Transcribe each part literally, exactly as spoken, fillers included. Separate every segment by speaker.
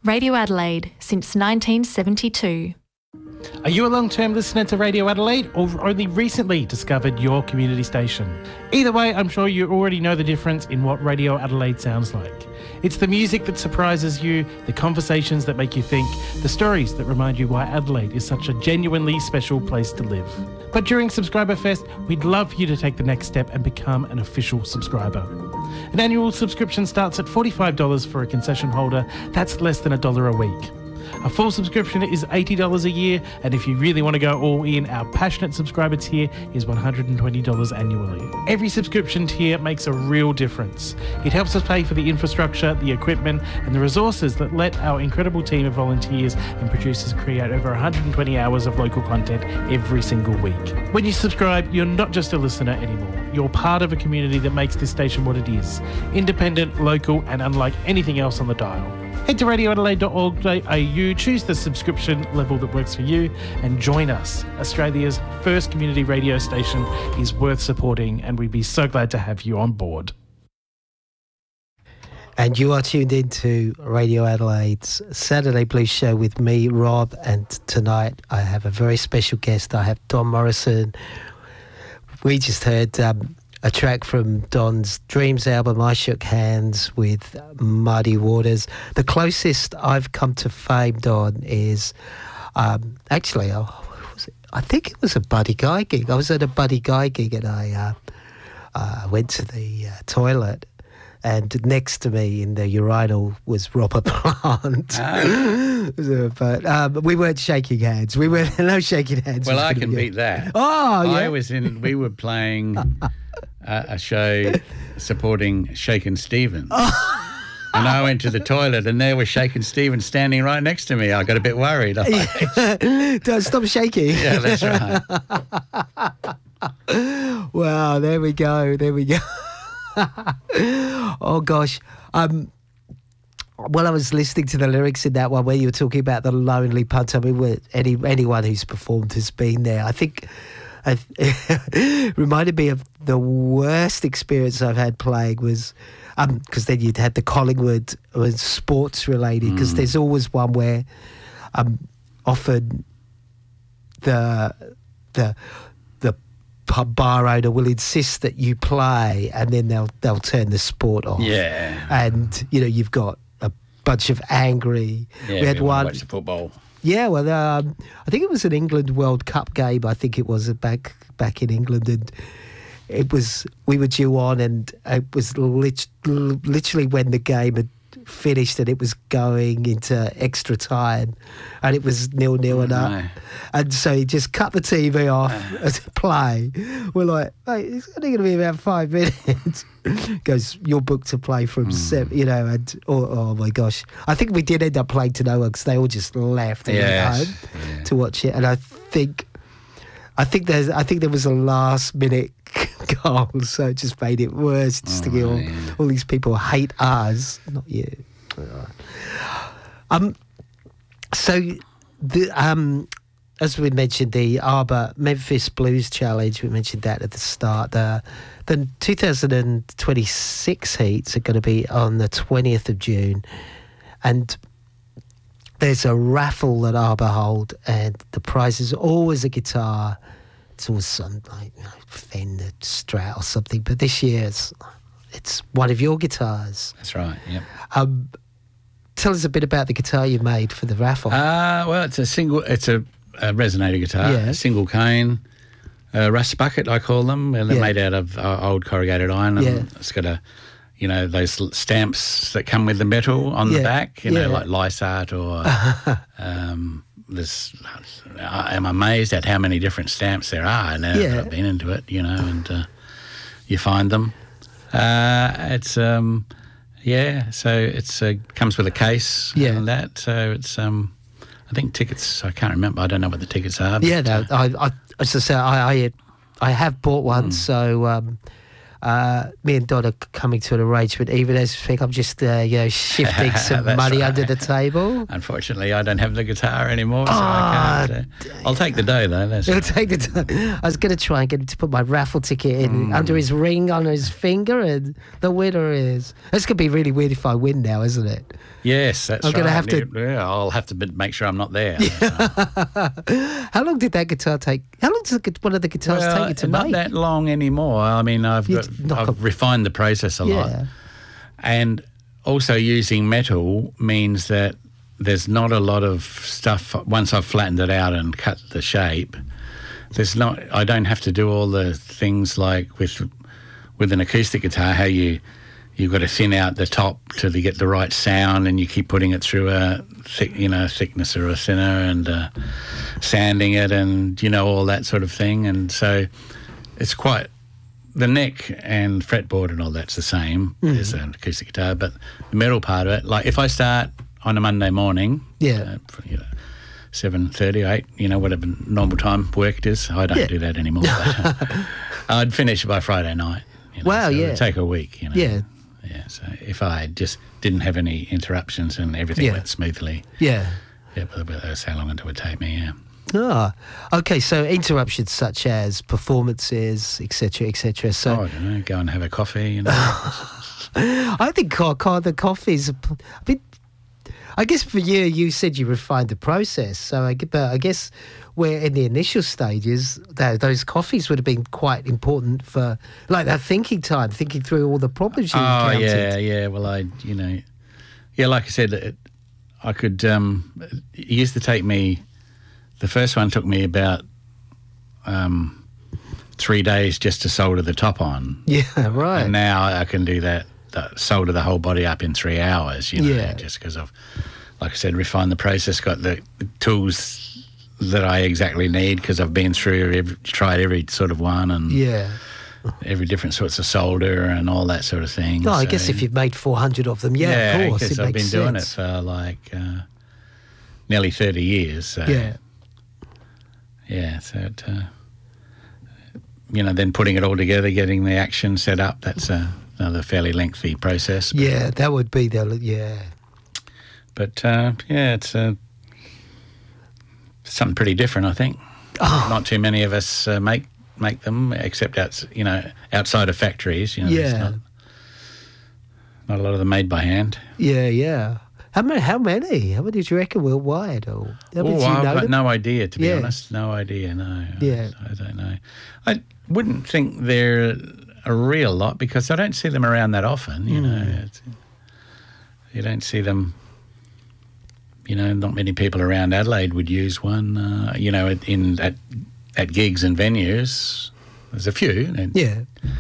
Speaker 1: Radio Adelaide since nineteen seventy-two.
Speaker 2: Are you a long-term listener to Radio Adelaide or only recently discovered your community station? Either way, I'm sure you already know the difference in what Radio Adelaide sounds like. It's the music that surprises you, the conversations that make you think, the stories that remind you why Adelaide is such a genuinely special place to live. But during Subscriber Fest, we'd love you to take the next step and become an official subscriber. An annual subscription starts at forty-five dollars for a concession holder. That's less than a dollar a week. A full subscription is eighty dollars a year, and if you really want to go all in, our passionate subscriber tier is one hundred twenty dollars annually. Every subscription tier makes a real difference. It helps us pay for the infrastructure, the equipment, and the resources that let our incredible team of volunteers and producers create over one hundred twenty hours of local content every single week. When you subscribe, you're not just a listener anymore. You're part of a community that makes this station what it is. Independent, local, and unlike anything else on the dial. Head to radio adelaide dot org dot a u, choose the subscription level that works for you, and join us. Australia's first community radio station is worth supporting, and we'd be so glad to have you on board.
Speaker 3: And you are tuned into Radio Adelaide's Saturday Blues Show with me, Rob, and tonight I have a very special guest. I have Don Morrison. We just heard um, a track from Don's Dreams album, I Shook Hands with Muddy Waters. The closest I've come to fame, Don, is um, actually, oh, was it? I think it was a Buddy Guy gig. I was at a Buddy Guy gig and I uh, uh, went to the uh, toilet, and next to me in the urinal was Robert Plant. Oh. So, but um, we weren't shaking hands. We were no shaking hands.
Speaker 4: Well, I can good. beat that.
Speaker 3: Oh, yeah.
Speaker 4: I was in. We were playing uh, a show supporting Shakin' Stevens, oh. and I went to the toilet, and there was Shakin' Stevens standing right next to me. I got a bit worried.
Speaker 3: Don't stop shaking.
Speaker 4: Yeah, that's right.
Speaker 3: Wow, there we go. There we go. Oh gosh. Um, well, I was listening to the lyrics in that one where you were talking about the lonely punter. I mean, where any anyone who's performed has been there. I think it reminded me of the worst experience I've had playing was because um, then you'd had the Collingwood was sports related, because mm. there's always one where um, often the the pub bar owner will insist that you play, and then they'll they'll turn the sport off.
Speaker 4: Yeah,
Speaker 3: and you know you've got a bunch of angry.
Speaker 4: Yeah,
Speaker 3: we had one.
Speaker 4: Watch the football.
Speaker 3: Yeah, well, um, I think it was an England World Cup game. I think it was back back in England, and it was we were due on, and it was lit- literally when the game had finished and it was going into extra time, and it was nil nil and up, no. and so he just cut the T V off uh. to play. We're like, hey, it's only going to be about five minutes. Goes, you're booked to play from mm. seven, you know, and oh, oh my gosh, I think we did end up playing to no one because they all just left and
Speaker 4: yes.
Speaker 3: went home
Speaker 4: yeah.
Speaker 3: to watch it, and I think, I think there's, I think there was a last minute goal, so it just made it worse. Just
Speaker 4: oh,
Speaker 3: to get all,
Speaker 4: yeah.
Speaker 3: all these people hate us, not you. Um, so the um, as we mentioned, the Arbor Memphis Blues Challenge. We mentioned that at the start. The the two thousand twenty-six heats are going to be on the twentieth of June, and there's a raffle that Arbor hold, and the prize is always a guitar. It's always some like you know, Fender Strat or something, but this year it's, it's one of your guitars.
Speaker 4: That's right. Yeah.
Speaker 3: Um, tell us a bit about the guitar you made for the raffle.
Speaker 4: Uh, well, it's a single. It's a, a resonator guitar,
Speaker 3: yeah.
Speaker 4: a single cane, a rust bucket, I call them, and they're
Speaker 3: yeah.
Speaker 4: made out of uh, old corrugated iron. And
Speaker 3: yeah.
Speaker 4: it's got a, you know, those stamps that come with the metal on
Speaker 3: yeah.
Speaker 4: the back. You
Speaker 3: yeah.
Speaker 4: know, like Lysart or. um, There's, I'm amazed at how many different stamps there are now
Speaker 3: yeah.
Speaker 4: that I've been into it, you know, and uh, you find them. Uh, it's, um, yeah, so it's uh, comes with a case
Speaker 3: yeah.
Speaker 4: and that. So it's, um, I think tickets, I can't remember. I don't know what the tickets are.
Speaker 3: Yeah,
Speaker 4: but,
Speaker 3: no,
Speaker 4: uh,
Speaker 3: I, I, as I say, I, I, I have bought one,
Speaker 4: mm.
Speaker 3: so um, uh, me and Don are coming to an arrangement. Even as I think I'm just, uh, you know, shifting some
Speaker 4: That's
Speaker 3: money
Speaker 4: right.
Speaker 3: under the table.
Speaker 4: Unfortunately, I don't have the guitar anymore, so
Speaker 3: Ah,
Speaker 4: I can't. Uh, I'll take the dough, though. That's
Speaker 3: He'll
Speaker 4: right.
Speaker 3: take the time. I was going to try and get him to put my raffle ticket in
Speaker 4: Mm.
Speaker 3: under his ring on his finger, and the winner is. It's going to be really weird if I win now, isn't it?
Speaker 4: Yes, that's
Speaker 3: I'm
Speaker 4: right.
Speaker 3: gonna have to-
Speaker 4: Yeah, I'll have to b- make sure I'm not there.
Speaker 3: How long did that guitar take? How long does the gu- one of the guitars
Speaker 4: Well,
Speaker 3: take you to
Speaker 4: not
Speaker 3: make?
Speaker 4: that long anymore. I mean, I've
Speaker 3: You
Speaker 4: got,
Speaker 3: knock
Speaker 4: I've
Speaker 3: a-
Speaker 4: refined the process a lot,
Speaker 3: Yeah.
Speaker 4: and also using metal means that there's not a lot of stuff. Once I've flattened it out and cut the shape, there's not. I don't have to do all the things like with with an acoustic guitar, how you you've got to thin out the top to get the right sound, and you keep putting it through a thick, you know, thickness or a thinner, and uh, sanding it, and you know, all that sort of thing. And so it's quite the neck and fretboard and all that's the same
Speaker 3: Mm.
Speaker 4: as an acoustic guitar, but the metal part of it, like if I start on a Monday morning,
Speaker 3: Yeah.
Speaker 4: uh, you know, seven thirty, eight, you know, whatever normal time work it is. I don't
Speaker 3: Yeah.
Speaker 4: do that anymore. But, uh, I'd finish by Friday night. You know,
Speaker 3: Wow,
Speaker 4: so
Speaker 3: yeah.
Speaker 4: It'd take a week, you know.
Speaker 3: Yeah.
Speaker 4: Yeah, so if I just didn't have any interruptions and everything
Speaker 3: Yeah.
Speaker 4: went smoothly,
Speaker 3: Yeah.
Speaker 4: yeah, but but that's how long it would take me, yeah.
Speaker 3: Ah, okay. So interruptions such as performances, et cetera, et cetera. So
Speaker 4: Oh, I don't know, go and have a coffee, you know.
Speaker 3: I think co- co- the coffee's a p- a bit. I guess for you, you said you refined the process. So I, g- but I guess where in the initial stages, tho- those coffees would have been quite important for like that thinking time, thinking through all the problems you
Speaker 4: Oh,
Speaker 3: encountered.
Speaker 4: yeah, yeah. Well, I, you know, yeah, like I said, it, I could, um, it used to take me, the first one took me about um, three days just to solder the top on.
Speaker 3: Yeah, right.
Speaker 4: And now I can do that, that, solder the whole body up in three hours, you know,
Speaker 3: Yeah.
Speaker 4: just because I've, like I said, refined the process, got the tools that I exactly need because I've been through, every, tried every sort of one and
Speaker 3: Yeah.
Speaker 4: every different sorts of solder and all that sort of thing.
Speaker 3: No, I
Speaker 4: So-
Speaker 3: guess if you've made four hundred of them, yeah, of course,
Speaker 4: because
Speaker 3: it
Speaker 4: I've
Speaker 3: makes
Speaker 4: been doing it
Speaker 3: sense.
Speaker 4: for like uh, nearly thirty years. So,
Speaker 3: Yeah.
Speaker 4: yeah. So, it, uh, you know, then putting it all together, getting the action set up, that's uh, another fairly lengthy process. But,
Speaker 3: Yeah, that would be the yeah.
Speaker 4: but uh, yeah, it's uh, something pretty different, I think.
Speaker 3: Oh.
Speaker 4: Not too many of us uh, make make them, except out, you know, outside of factories. You know, there's
Speaker 3: Yeah.
Speaker 4: not, not a lot of them made by hand.
Speaker 3: Yeah, yeah. How many? How many? How many do you reckon worldwide? Or how many
Speaker 4: Oh,
Speaker 3: do you
Speaker 4: I've
Speaker 3: know
Speaker 4: got
Speaker 3: them?
Speaker 4: no idea, to be
Speaker 3: Yeah.
Speaker 4: honest. No idea, no.
Speaker 3: Yeah.
Speaker 4: I, I don't know. I wouldn't think they're a real lot because I don't see them around that often, you
Speaker 3: Hmm.
Speaker 4: know. It's, you don't see them, you know, not many people around Adelaide would use one, uh, you know, at- in at, at gigs and venues. There's a few. and-
Speaker 3: Yeah.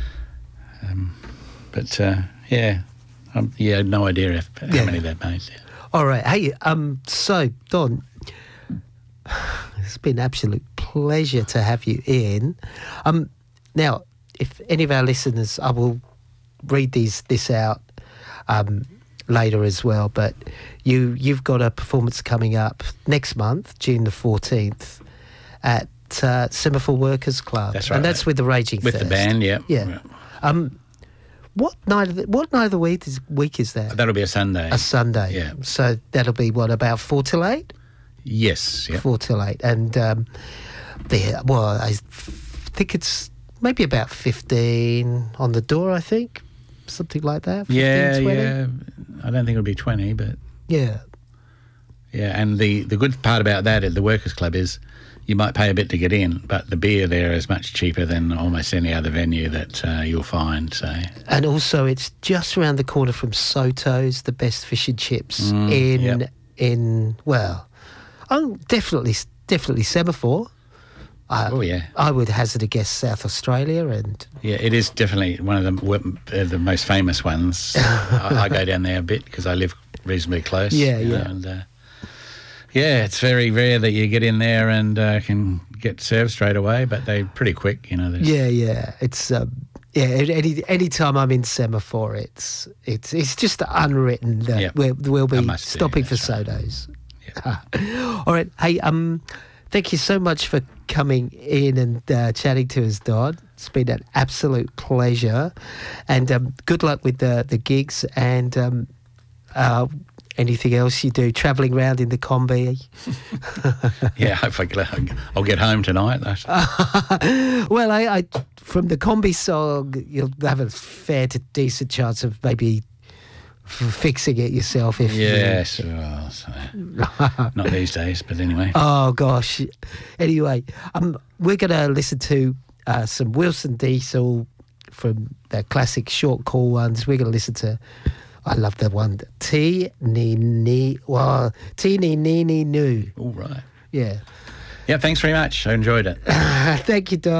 Speaker 4: But, uh, yeah, um, yeah, no idea if, how
Speaker 3: Yeah.
Speaker 4: many they've made.
Speaker 3: All right. Hey, um, so Don, it's been an absolute pleasure to have you in. Um, now, if any of our listeners, I will read these this out um, later as well. But you you've got a performance coming up next month, June the fourteenth, at uh, Semaphore Workers Club.
Speaker 4: That's right.
Speaker 3: And that's with the Raging
Speaker 4: With the
Speaker 3: Thirst.
Speaker 4: band, yeah.
Speaker 3: Yeah. Um, what night of the, what night of the week is week is that?
Speaker 4: That'll be a Sunday.
Speaker 3: A Sunday.
Speaker 4: Yeah.
Speaker 3: So that'll be what, about four till eight?
Speaker 4: Yes, yeah.
Speaker 3: Four till eight. And um, the well, I think it's maybe about fifteen on the door, I think. Something like that. fifteen,
Speaker 4: Yeah,
Speaker 3: twenty?
Speaker 4: yeah. I don't think it'll be twenty, but
Speaker 3: Yeah.
Speaker 4: yeah. And the, the good part about that at the Workers Club is you might pay a bit to get in, but the beer there is much cheaper than almost any other venue that uh, you'll find. So
Speaker 3: And also it's just around the corner from Soto's, the best fish and chips
Speaker 4: Mm,
Speaker 3: in
Speaker 4: yep.
Speaker 3: in well, oh definitely definitely Semaphore. I,
Speaker 4: oh yeah,
Speaker 3: I would hazard a guess South Australia and
Speaker 4: yeah. It is definitely one of the w- uh, the most famous ones. I, I go down there a bit because I live reasonably close.
Speaker 3: Yeah,
Speaker 4: you know,
Speaker 3: yeah.
Speaker 4: And, uh, yeah, it's very rare that you get in there and uh, can get served straight away, but they're pretty quick. You know. there's-
Speaker 3: yeah, yeah. It's um, yeah. Any any time I'm in Semaphore, it's it's it's just unwritten that
Speaker 4: Yep.
Speaker 3: we'll, we'll
Speaker 4: I
Speaker 3: be
Speaker 4: must do,
Speaker 3: stopping for
Speaker 4: that's right.
Speaker 3: sodas. All right. Hey, um, thank you so much for coming in and uh, chatting to us, Don. It's been an absolute pleasure, and um, good luck with the the gigs and um, uh, anything else you do, travelling around in the combi.
Speaker 4: Yeah, hope I get, I'll get home tonight.
Speaker 3: Well, I, I from the combi song, you'll have a fair to decent chance of maybe f- fixing it yourself. If
Speaker 4: yes, well, so, not these days, but anyway.
Speaker 3: Oh gosh. Anyway, um, we're going to listen to uh, some Wilson Diesel from the classic short call ones. We're going to listen to, I love the one, T Ni Ni, well, T Ni Ni Ni Nu.
Speaker 4: All right.
Speaker 3: Yeah.
Speaker 4: Yeah, thanks very much. I enjoyed it.
Speaker 3: Thank you, Dom.